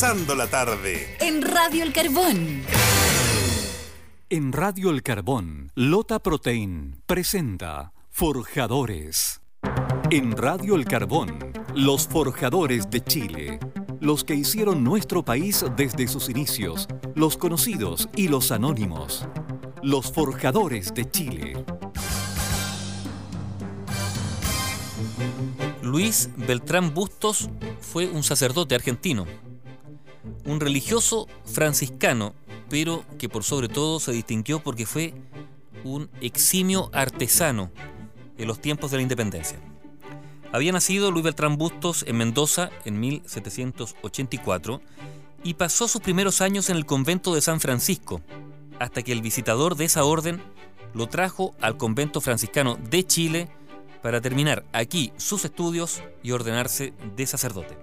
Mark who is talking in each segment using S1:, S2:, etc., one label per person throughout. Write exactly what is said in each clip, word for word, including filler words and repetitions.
S1: Pasando la tarde.
S2: En Radio El Carbón.
S3: En Radio El Carbón, Lota Protein presenta Forjadores. En Radio El Carbón, los forjadores de Chile. Los que hicieron nuestro país desde sus inicios, los conocidos y los anónimos. Los forjadores de Chile.
S4: Luis Beltrán Bustos fue un sacerdote argentino, un religioso franciscano, pero que por sobre todo se distinguió porque fue un eximio artesano en los tiempos de la independencia. Había nacido Luis Beltrán Bustos en Mendoza en mil setecientos ochenta y cuatro y pasó sus primeros años en el convento de San Francisco, hasta que el visitador de esa orden lo trajo al convento franciscano de Chile para terminar aquí sus estudios y ordenarse de sacerdote.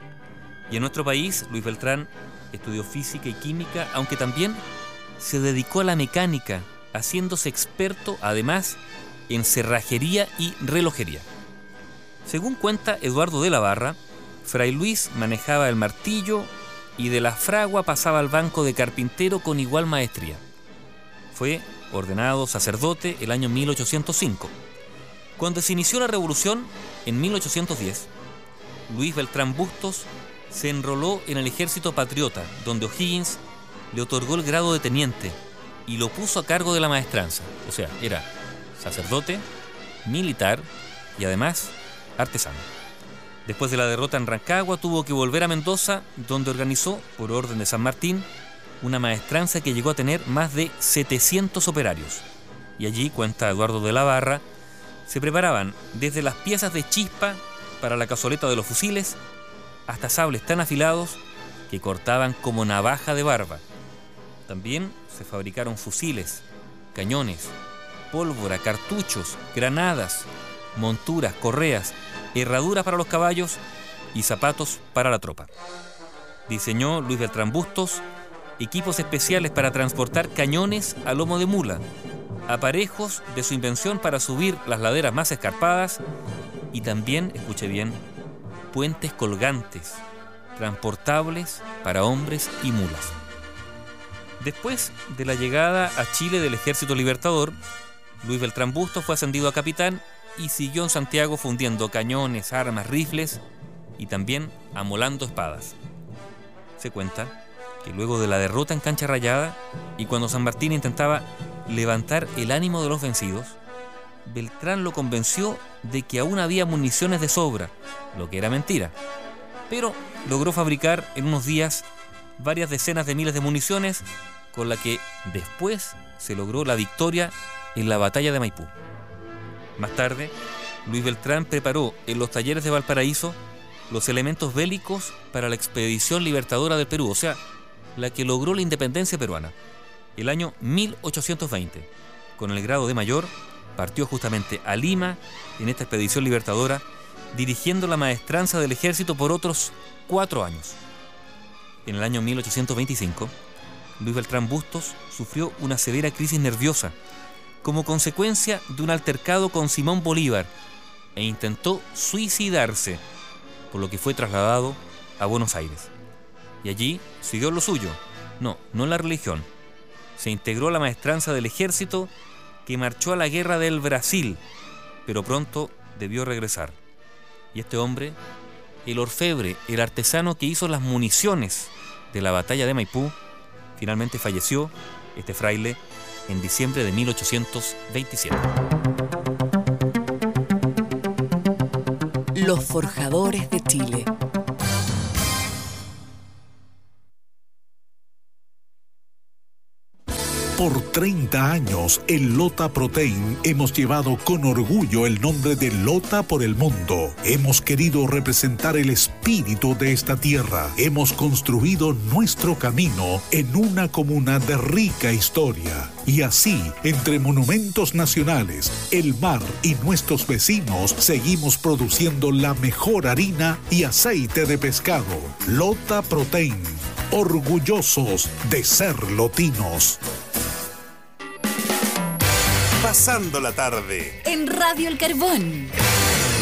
S4: Y en nuestro país, Luis Beltrán estudió física y química, aunque también se dedicó a la mecánica, haciéndose experto además en cerrajería y relojería. Según cuenta Eduardo de la Barra, Fray Luis manejaba el martillo y de la fragua pasaba al banco de carpintero con igual maestría. Fue ordenado sacerdote el año mil ochocientos cinco. Cuando se inició la revolución, en mil ochocientos diez, Luis Beltrán Bustos se enroló en el ejército patriota, donde O'Higgins le otorgó el grado de teniente y lo puso a cargo de la maestranza. O sea, era sacerdote, militar y además artesano. Después de la derrota en Rancagua, tuvo que volver a Mendoza, donde organizó, por orden de San Martín, una maestranza que llegó a tener más de setecientos operarios. Y allí, cuenta Eduardo de la Barra, se preparaban desde las piezas de chispa para la cazoleta de los fusiles hasta sables tan afilados que cortaban como navaja de barba. También se fabricaron fusiles, cañones, pólvora, cartuchos, granadas, monturas, correas, herraduras para los caballos y zapatos para la tropa. Diseñó Luis Beltrán Bustos equipos especiales para transportar cañones a lomo de mula, aparejos de su invención para subir las laderas más escarpadas y también, escuche bien, puentes colgantes, transportables para hombres y mulas. Después de la llegada a Chile del Ejército Libertador, Luis Beltrán Bustos fue ascendido a capitán y siguió en Santiago fundiendo cañones, armas, rifles y también amolando espadas. Se cuenta que luego de la derrota en Cancha Rayada y cuando San Martín intentaba levantar el ánimo de los vencidos, Beltrán lo convenció de que aún había municiones de sobra, lo que era mentira, pero logró fabricar en unos días varias decenas de miles de municiones, con la que después se logró la victoria en la batalla de Maipú. Más tarde, Luis Beltrán preparó en los talleres de Valparaíso los elementos bélicos para la expedición libertadora del Perú, o sea, la que logró la independencia peruana. El año mil ochocientos veinte, con el grado de mayor, partió justamente a Lima en esta expedición libertadora, dirigiendo la maestranza del ejército por otros cuatro años. En el año mil ochocientos veinticinco, Luis Beltrán Bustos sufrió una severa crisis nerviosa como consecuencia de un altercado con Simón Bolívar e intentó suicidarse, por lo que fue trasladado a Buenos Aires. Y allí siguió lo suyo, no, no la religión. Se integró a la maestranza del ejército que marchó a la guerra del Brasil, pero pronto debió regresar. Y este hombre, el orfebre, el artesano que hizo las municiones de la batalla de Maipú, finalmente falleció, este fraile, en diciembre de mil ochocientos veintisiete.
S2: Los forjadores de Chile.
S5: Por treinta años, en Lota Protein hemos llevado con orgullo el nombre de Lota por el mundo. Hemos querido representar el espíritu de esta tierra. Hemos construido nuestro camino en una comuna de rica historia. Y así, entre monumentos nacionales, el mar y nuestros vecinos, seguimos produciendo la mejor harina y aceite de pescado. Lota Protein. Orgullosos de ser lotinos.
S1: Pasando la tarde.
S2: En Radio El Carbón.